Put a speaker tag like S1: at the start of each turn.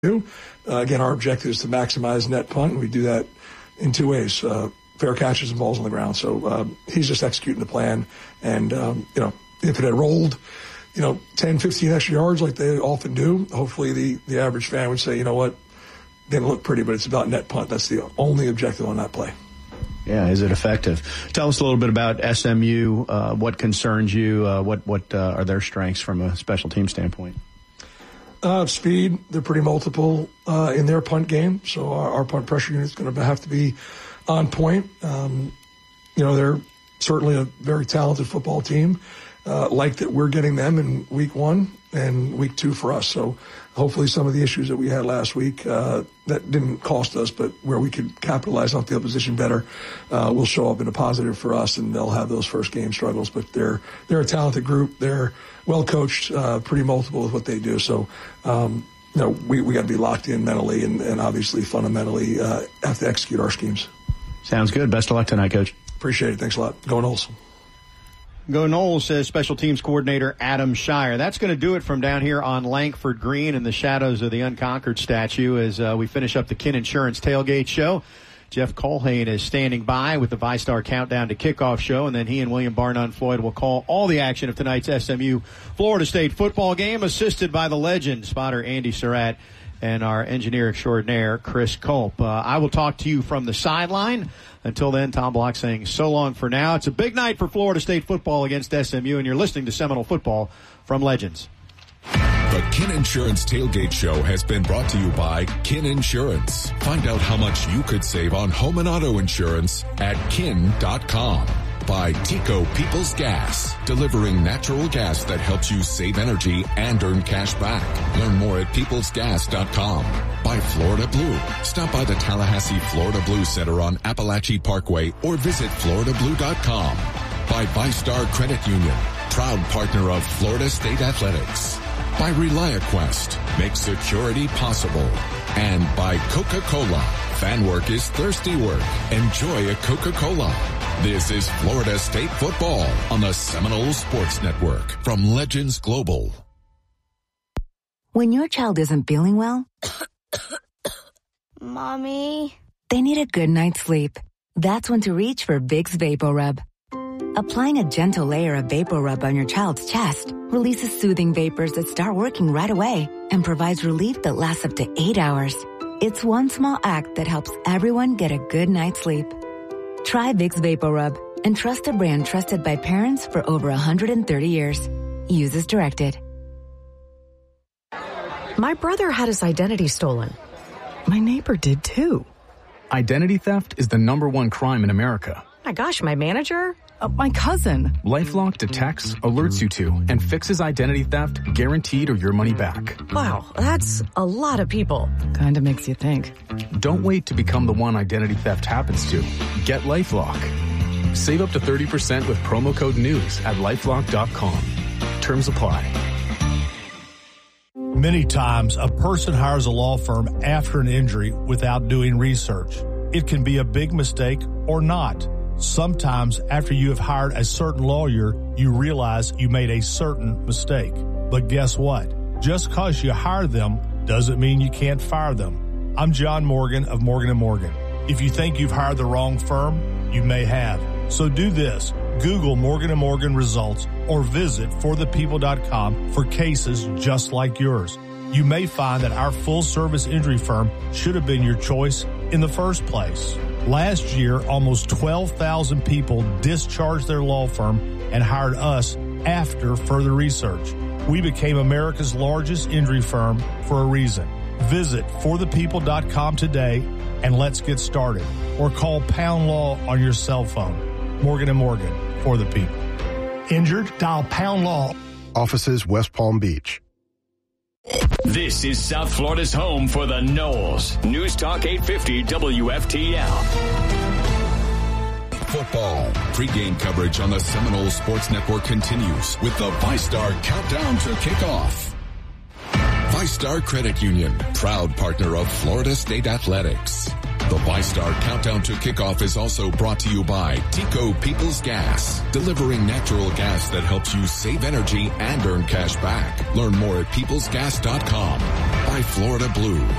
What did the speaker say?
S1: Again, our objective is to maximize net punt, and we do that in two ways, fair catches and balls on the ground. So he's just executing the plan. And, if it had rolled, 10, 15 extra yards like they often do, hopefully the average fan would say, you know what, didn't look pretty, but it's about net punt. That's the only objective on that play.
S2: Yeah, is it effective? Tell us a little bit about SMU, what concerns you, what are their strengths from a special team standpoint?
S1: Speed. They're pretty multiple in their punt game, so our punt pressure unit is going to have to be on point. They're certainly a very talented football team, like that we're getting them in week 1 and week 2 for us. So hopefully some of the issues that we had last week that didn't cost us, but where we could capitalize on the opposition better, will show up in a positive for us, and they'll have those first game struggles. But they're a talented group. They're well coached, pretty multiple with what they do. So, we got to be locked in mentally and obviously fundamentally have to execute our schemes.
S2: Sounds good. Best of luck tonight, Coach.
S1: Appreciate it. Thanks a lot. Go Noles.
S2: Go Noles, says Special Teams Coordinator Adam Shire. That's going to do it from down here on Langford Green in the shadows of the Unconquered statue as we finish up the Kin Insurance Tailgate Show. Jeff Colhane is standing by with the VyStar Countdown to Kickoff show, and then he and William Barnum Floyd will call all the action of tonight's SMU Florida State football game, assisted by the legend, spotter Andy Surratt, and our engineer extraordinaire, Chris Culp. I will talk to you from the sideline. Until then, Tom Block saying so long for now. It's a big night for Florida State football against SMU, and you're listening to Seminole Football from Legends.
S3: The Kin Insurance Tailgate Show has been brought to you by Kin Insurance. Find out how much you could save on home and auto insurance at kin.com. By Tico People's Gas, delivering natural gas that helps you save energy and earn cash back. Learn more at peoplesgas.com. By Florida Blue. Stop by the Tallahassee Florida Blue Center on Appalachie Parkway or visit floridablue.com. By VyStar Credit Union, proud partner of Florida State Athletics. By ReliaQuest, make security possible. And by Coca-Cola. Fan work is thirsty work. Enjoy a Coca-Cola. This is Florida State football on the Seminole Sports Network from Legends Global.
S4: When your child isn't feeling well,
S5: Mommy,
S4: they need a good night's sleep. That's when to reach for Vicks VapoRub. Applying a gentle layer of VapoRub on your child's chest releases soothing vapors that start working right away and provides relief that lasts up to 8 hours. It's one small act that helps everyone get a good night's sleep. Try Vicks VapoRub and trust a brand trusted by parents for over 130 years. Use as directed.
S6: My brother had his identity stolen. My neighbor did too.
S7: Identity theft is the #1 crime in America.
S6: My gosh, my manager? My cousin.
S7: LifeLock detects, alerts you to, and fixes identity theft guaranteed or your money back.
S6: Wow, that's a lot of people. Kinda makes you think.
S7: Don't wait to become the one identity theft happens to. Get LifeLock. Save up to 30% with promo code NEWS at LifeLock.com. Terms apply.
S8: Many times, a person hires a law firm after an injury without doing research. It can be a big mistake or not. Sometimes, after you have hired a certain lawyer, you realize you made a certain mistake. But guess what? Just because you hired them doesn't mean you can't fire them. I'm John Morgan of Morgan & Morgan. If you think you've hired the wrong firm, you may have. So do this. Google Morgan & Morgan results or visit forthepeople.com for cases just like yours. You may find that our full-service injury firm should have been your choice in the first place. Last year, almost 12,000 people discharged their law firm and hired us after further research. We became America's largest injury firm for a reason. Visit forthepeople.com today and let's get started. Or call Pound Law on your cell phone. Morgan & Morgan, for the people. Injured? Dial Pound Law.
S9: Offices West Palm Beach.
S10: This is South Florida's home for the Noles. News Talk 850 WFTL.
S3: Football. Pre-game coverage on the Seminole Sports Network continues with the VyStar Countdown to Kickoff. VyStar Credit Union, proud partner of Florida State Athletics. The VyStar Countdown to Kickoff is also brought to you by Tico People's Gas, delivering natural gas that helps you save energy and earn cash back. Learn more at peoplesgas.com. by Florida Blue.